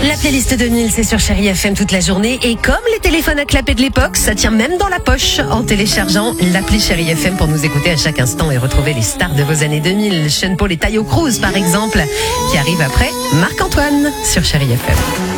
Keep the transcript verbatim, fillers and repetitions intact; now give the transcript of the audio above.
La playlist deux mille, c'est sur Chérie F M toute la journée. Et comme les téléphones à clapet de l'époque, ça tient même dans la poche en téléchargeant l'appli Chérie F M pour nous écouter à chaque instant et retrouver les stars de vos années deux mille. Sean Paul et Taio Cruz, par exemple, qui arrivent après Marc-Antoine sur Chérie F M.